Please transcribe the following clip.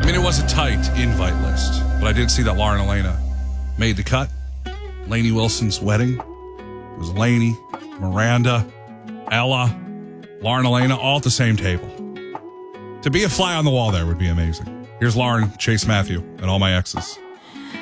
mean, it was a tight invite list, but I did see that Lauren Elena made the cut. Lainey Wilson's wedding. It was Lainey, Miranda, Ella, Lauren Elena, all at the same table. To be a fly on the wall there would be amazing. Here's Lauren, Chase Matthew, and all my exes.